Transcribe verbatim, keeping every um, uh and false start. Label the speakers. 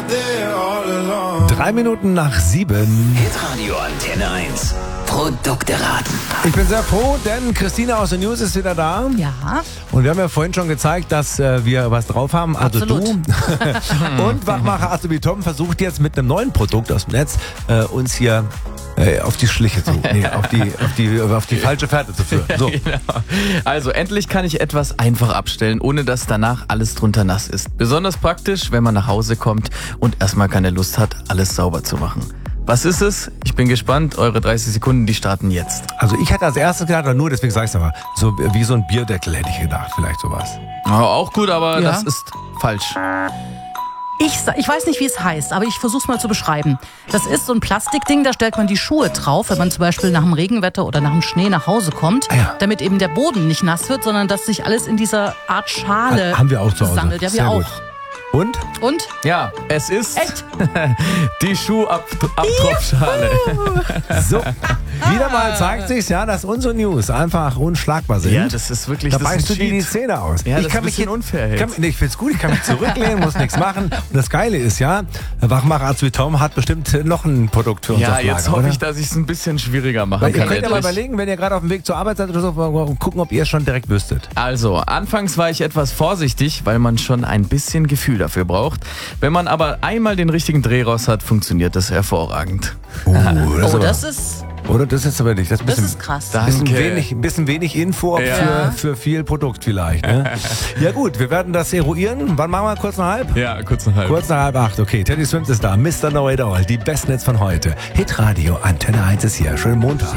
Speaker 1: Drei Minuten nach sieben.
Speaker 2: Hitradio Antenne eins. Produkte raten.
Speaker 1: Ich bin sehr froh, denn Christina aus den News ist wieder da.
Speaker 3: Ja.
Speaker 1: Und wir haben ja vorhin schon gezeigt, dass äh, wir was drauf haben. Also
Speaker 3: Absolut.
Speaker 1: du. Und Wachmacher Azubi Tom versucht jetzt mit einem neuen Produkt aus dem Netz äh, uns hier äh, auf die Schliche zu, nee, auf die, auf die, auf die falsche Fährte zu führen. So.
Speaker 4: Genau. Also endlich kann ich etwas einfach abstellen, ohne dass danach alles drunter nass ist. Besonders praktisch, wenn man nach Hause kommt und erstmal keine Lust hat, alles sauber zu machen. Was ist es? Ich bin gespannt. Eure dreißig Sekunden, die starten jetzt.
Speaker 1: Also ich hätte als erstes gedacht, nur deswegen sage ich es aber, so wie so ein Bierdeckel hätte ich gedacht, vielleicht sowas.
Speaker 4: Ja, auch gut, aber
Speaker 3: Ja.
Speaker 4: das ist falsch.
Speaker 3: Ich, sa- ich weiß nicht, wie es heißt, aber ich versuche es mal zu beschreiben. Das ist so ein Plastikding, da stellt man die Schuhe drauf, wenn man zum Beispiel nach dem Regenwetter oder nach dem Schnee nach Hause kommt,
Speaker 1: Ah ja.
Speaker 3: damit eben der Boden nicht nass wird, sondern dass sich alles in dieser Art Schale
Speaker 1: Ha- haben wir auch zu Hause.
Speaker 3: sammelt. Ja, wir
Speaker 1: Sehr
Speaker 3: auch.
Speaker 1: gut. Und?
Speaker 3: Und?
Speaker 4: Ja, es ist
Speaker 3: Echt?
Speaker 4: die Schuhabtropfschale.
Speaker 1: So, wieder mal zeigt sich ja, dass unsere News einfach unschlagbar sind.
Speaker 4: Ja, das ist wirklich
Speaker 1: Da
Speaker 4: das ist
Speaker 1: beißt du
Speaker 4: ein
Speaker 1: dir die
Speaker 4: Cheat.
Speaker 1: Zähne aus.
Speaker 4: Ja, das
Speaker 1: ich kann
Speaker 4: ist ein
Speaker 1: mich
Speaker 4: bisschen
Speaker 1: jetzt-
Speaker 4: unfair
Speaker 1: ich, kann,
Speaker 4: jetzt.
Speaker 1: nee, ich find's gut, ich kann mich zurücklehnen, muss nichts machen. Und das Geile ist ja, Wachmacher Azubi Tom hat bestimmt noch ein Produkt für uns
Speaker 4: Ja,
Speaker 1: auf
Speaker 4: jetzt
Speaker 1: Lager,
Speaker 4: hoffe
Speaker 1: oder?
Speaker 4: ich, dass ich es ein bisschen schwieriger machen
Speaker 1: Weil ihr
Speaker 4: kann.
Speaker 1: könnt ja mal
Speaker 4: endlich.
Speaker 1: überlegen, wenn ihr gerade auf dem Weg zur Arbeit seid oder so, und gucken, ob ihr es schon direkt wüsstet.
Speaker 4: Also, anfangs war ich etwas vorsichtig, weil man schon ein bisschen Gefühl dafür braucht. Wenn man aber einmal den richtigen Dreh raus hat, funktioniert das hervorragend.
Speaker 1: Oh, das,
Speaker 3: Oh,
Speaker 1: aber,
Speaker 3: das ist,
Speaker 1: oder? Das ist aber nicht. Das ist ein
Speaker 3: das
Speaker 1: bisschen,
Speaker 3: ist krass.
Speaker 4: Da-
Speaker 1: bisschen,
Speaker 4: Danke.
Speaker 1: wenig, ein bisschen wenig Info
Speaker 4: Ja.
Speaker 1: für, für viel Produkt vielleicht. Ne? Ja gut, wir werden das eruieren. Wann machen wir? Kurz nach halb?
Speaker 4: Ja, kurz nach halb.
Speaker 1: Kurz nach halb acht, okay. Teddy Swims ist da, Mister Know It All, die Besten Hits von heute. Hitradio Antenne eins ist hier. Schönen Montag.